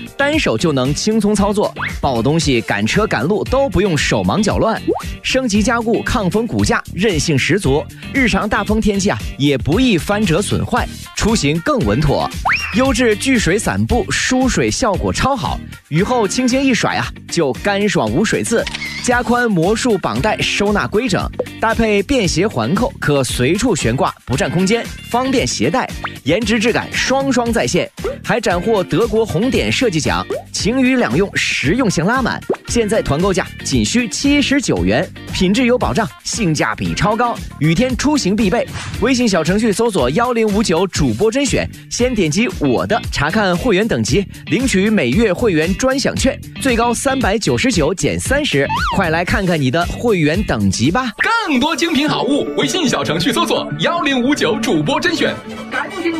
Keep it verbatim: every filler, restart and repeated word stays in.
单手就能轻松操作，抱东西、赶车、赶路都不用手忙脚乱。升级加固，抗风骨架，韧性十足，日常大风天气啊也不易翻折损坏，出行更稳妥。优质聚水伞布疏水效果超好，雨后轻轻一甩啊，就干爽无水渍。加宽魔术绑带收纳规整，搭配便携环扣，可随处悬挂，不占空间，方便携带。颜值质感双双在线，还斩获德国红点设计奖，晴雨两用，实用性拉满。现在团购价仅需七十九元，品质有保障，性价比超高，雨天出行必备。微信小程序搜索幺零五九主播甄选，先点击我的查看会员等级，领取每月会员专享券，最高三百九十九减三十，快来看看你的会员等级吧！ 更多精品好物，微信小程序搜索幺零五九主播甄选。